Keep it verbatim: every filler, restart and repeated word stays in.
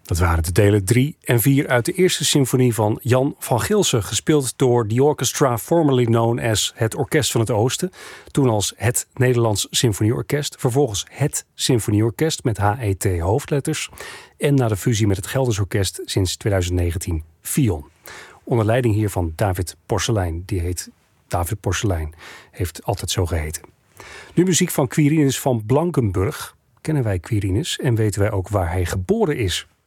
Dat waren de delen drie en vier uit de eerste symfonie van Jan van Gilsen, gespeeld door The Orchestra, formerly known as het Orkest van het Oosten. Toen als het Nederlands Symfonieorkest, vervolgens het Symfonieorkest met H E T hoofdletters. En na de fusie met het Gelders Orkest sinds twintig negentien Fion. Onder leiding hier van David Porcelein. Die heet David Porcelein, heeft altijd zo geheten. Nu muziek van Quirinus van Blankenburg. Kennen wij Quirinus en weten wij ook waar hij geboren is.